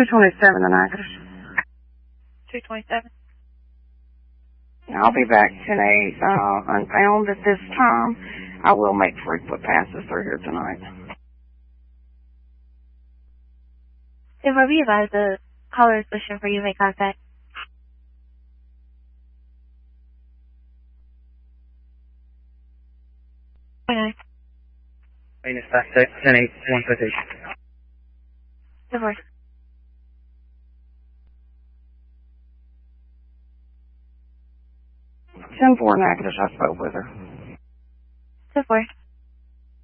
227 in Natchitoches. 227. I'll be back 10-8, unfound at this time. I will make frequent passes through here tonight. If I be advised, the caller is wishing for you to make contact. Minus 10-8, 158. Divorce. 10-4 Natchitoches, I spoke with her. 10-4.